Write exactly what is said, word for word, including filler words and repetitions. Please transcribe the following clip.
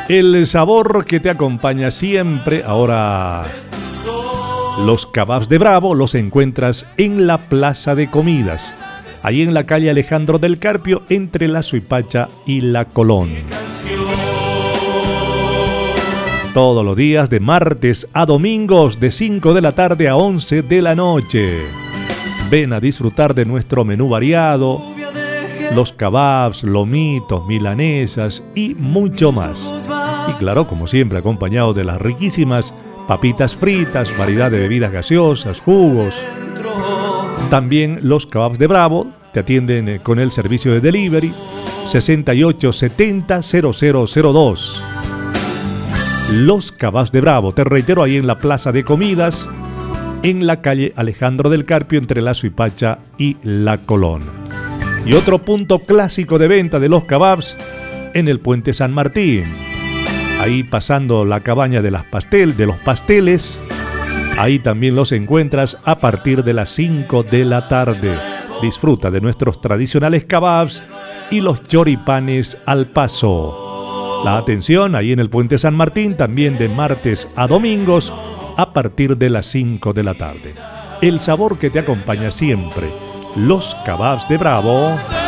El sabor que te acompaña siempre. Ahora, los kebabs de Bravo los encuentras en la Plaza de Comidas, ahí en la calle Alejandro del Carpio, entre la Suipacha y la Colón. Todos los días de martes a domingos de cinco de la tarde a once de la noche. Ven a disfrutar de nuestro menú variado, los kebabs, lomitos, milanesas y mucho más. Y claro, como siempre, acompañado de las riquísimas papitas fritas, variedad de bebidas gaseosas, jugos. También los kebabs de Bravo te atienden con el servicio de delivery sesenta y ocho setenta cero cero cero dos. Los kebabs de Bravo, te reitero, ahí en la Plaza de Comidas, en la calle Alejandro del Carpio, entre la Suipacha y la Colón. Y otro punto clásico de venta de los kebabs en el Puente San Martín, ahí pasando la cabaña de, las pastel, de los pasteles. Ahí también los encuentras a partir de las cinco de la tarde. Disfruta de nuestros tradicionales kebabs y los choripanes al paso. La atención ahí en el Puente San Martín, también de martes a domingos a partir de las cinco de la tarde. El sabor que te acompaña siempre, los kebabs de Bravo.